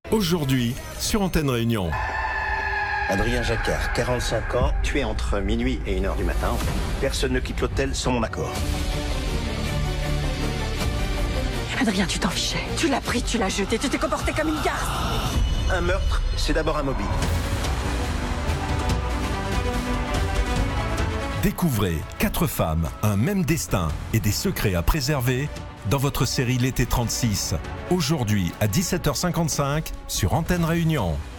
Aujourd'hui, sur Antenne Réunion. Adrien Jacquard, 45 ans, tué entre minuit et 1h du matin. Personne ne quitte l'hôtel sans mon accord. Adrien, tu t'en fichais. Tu l'as pris, tu l'as jeté, tu t'es comporté comme une garce. Un meurtre, c'est d'abord un mobile. Découvrez 4 femmes, un même destin et des secrets à préserver dans votre série L'été 36. Aujourd'hui à 17h55 sur Antenne Réunion.